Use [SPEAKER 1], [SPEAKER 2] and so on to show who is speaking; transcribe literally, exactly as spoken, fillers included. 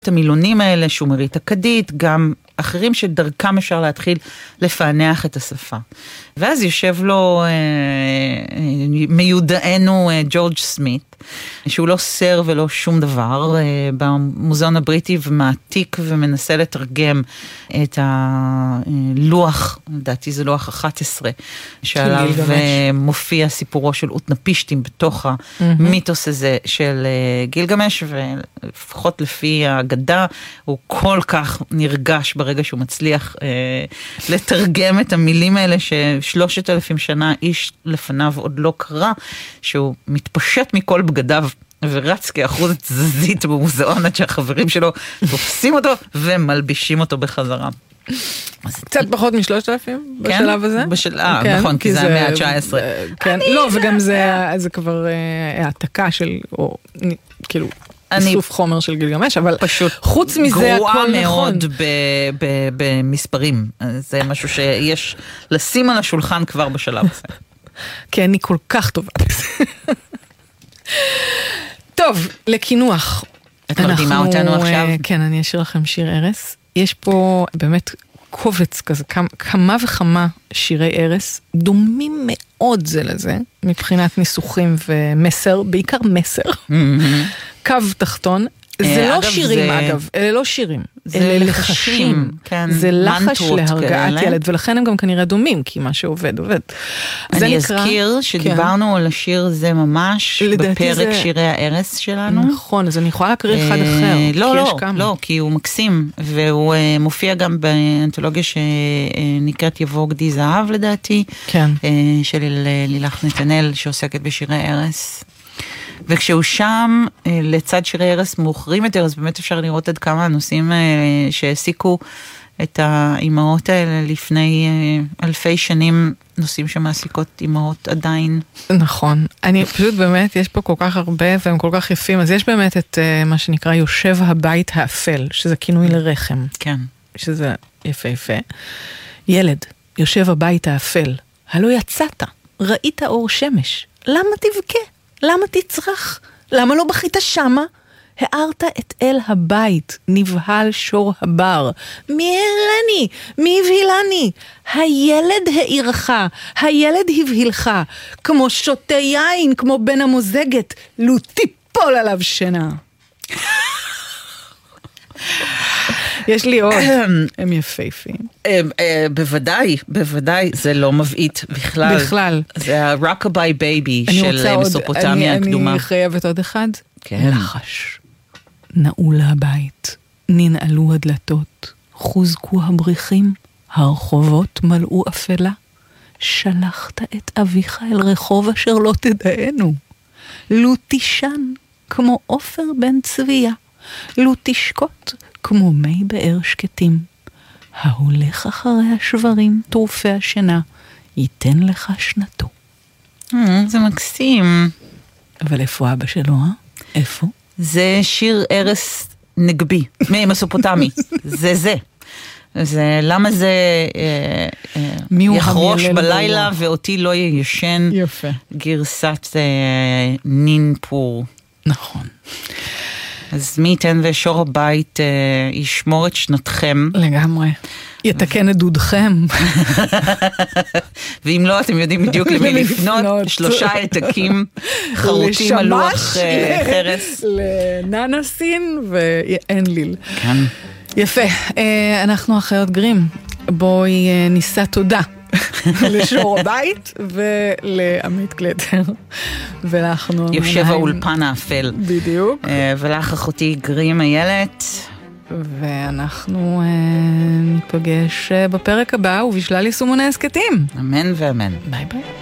[SPEAKER 1] את המילונים האלה, שומרית אכדית, גם אחרים שדרכם אפשר להתחיל לפענח את השפה. ואז יושב לו אה, אה, מיודענו אה, ג'ורג' סמית, שהוא לא סר ולא שום דבר, אה, במוזיאון הבריטי, ומעתיק ומנסה לתרגם את הלוח, לדעתי זה לוח אחת עשרה, שעליו אה, מופיע סיפורו של אוטנפישטים בתוך המיתוס הזה של אה, גילגמש, ולפחות לפי האגדה, הוא כל כך נרגש ברגע שהוא מצליח אה, לתרגם את המילים האלה ששלושת אלפים שנה איש לפניו עוד לא קרא, שהוא מתפשט מכל בגדיו ורץ כאחוז תזזית במוזיאון עד שהחברים שלו תופסים אותו ומלבישים אותו בחזרה.
[SPEAKER 2] קצת פחות משלושת אלפים בשלב הזה?
[SPEAKER 1] אה, נכון, כי זה המאה ה-תשע עשרה.
[SPEAKER 2] לא, וגם זה כבר העתקה של, או כאילו, איסוף חומר של גילגמש, אבל
[SPEAKER 1] פשוט
[SPEAKER 2] חוץ מזה
[SPEAKER 1] גרועה
[SPEAKER 2] הכל
[SPEAKER 1] מאוד
[SPEAKER 2] נכון.
[SPEAKER 1] במספרים. זה משהו שיש לשים על השולחן כבר בשלב הזה.
[SPEAKER 2] כי אני כל כך טובה בזה. טוב, לכינוח.
[SPEAKER 1] את מרדימה אותנו עכשיו?
[SPEAKER 2] כן, אני אשאיר לכם שיר ערס. יש פה באמת קובץ כזה, כמה וכמה שירי ערס, דומים מאוד זה לזה, מבחינת ניסוחים ומסר, בעיקר מסר. קו תחתון. זה לא שירים אגב, אלה לא שירים, אלה לחשים, זה לחש להרגעת ילד, ולכן הם גם כנראה דומים, כי מה שעובד עובד.
[SPEAKER 1] אני אזכיר שדיברנו על השיר זה ממש בפרק שירי הערס שלנו.
[SPEAKER 2] נכון, אז אני יכולה להקריא אחד אחר.
[SPEAKER 1] לא, לא, לא, כי הוא מקסים, והוא מופיע גם באנתולוגיה שנקראת יבוא גדי זהב לדעתי, של לילך נתנאל שעוסקת בשירי הערס. וכשהוא שם, לצד שירי ערס מאוחרים יותר, אז באמת אפשר לראות עד כמה הנושאים שהעסיקו את האימהות האלה לפני אלפי שנים, נושאים שמעסיקות אימהות עדיין.
[SPEAKER 2] נכון. אני פשוט באמת, יש פה כל כך הרבה והם כל כך יפים, אז יש באמת את מה שנקרא יושב הבית האפל, שזה כינוי לרחם.
[SPEAKER 1] כן.
[SPEAKER 2] שזה יפה יפה. ילד, יושב הבית האפל, הלא יצאת, ראית אור שמש, למה תבכה? למה תצרח? למה לא בכית שמה? הערת את אל הבית, נבהל שור הבר. מי הרני? מי הבהילני? הילד העירך, הילד הבהילך, כמו שותה יין, כמו בן המוזגת, לו תיפול עליו שינה. יש לי עוד, הם יפהפים.
[SPEAKER 1] בוודאי, בוודאי, זה לא מבעית בכלל.
[SPEAKER 2] בכלל.
[SPEAKER 1] זה הרוקאביי בייבי של מסופוטמיה הקדומה.
[SPEAKER 2] אני חייבת עוד אחד?
[SPEAKER 1] כן.
[SPEAKER 2] לחש. נעול הבית, ננעלו הדלתות, חוזקו הבריחים, הרחובות מלאו אפלה. שלחת את אביך אל רחוב אשר לא תדענו. לו תישן כמו עופר בן צביה, לו תשקוט כמו מי באר שקטים. ההולך אחרי השברים טורפי השינה, ייתן לך שנתו.
[SPEAKER 1] זה מקסים.
[SPEAKER 2] אבל איפה אבא שלו, אה? איפה?
[SPEAKER 1] זה שיר ערס נגבי, מסופוטמי. זה זה. זה למה זה אה, אה, יחרוש בלילה ואותי לא ישן.
[SPEAKER 2] יפה.
[SPEAKER 1] גרסת אה, נינפור.
[SPEAKER 2] נכון.
[SPEAKER 1] אז מי ייתן ושור הבית אה, ישמור את שנתכם.
[SPEAKER 2] לגמרי. יתקן את דודכם.
[SPEAKER 1] ואם לא, אתם יודעים בדיוק למי לפנות. שלושה עתקים חרוטים על לוח אה, חרס.
[SPEAKER 2] לננסין ואנליל.
[SPEAKER 1] כן.
[SPEAKER 2] יפה. אה, אנחנו אחיות גרים. בואי אה, ניסה תודה. לשור הבית ולעמית קלטר ולאחנו
[SPEAKER 1] יושב האולפן האפל
[SPEAKER 2] בדיוק
[SPEAKER 1] ולאח אחותי גרים איילת
[SPEAKER 2] ואנחנו ניפגש בפרק הבא ובשלל יישומוני הסקטים.
[SPEAKER 1] אמן ואמן.
[SPEAKER 2] ביי ביי.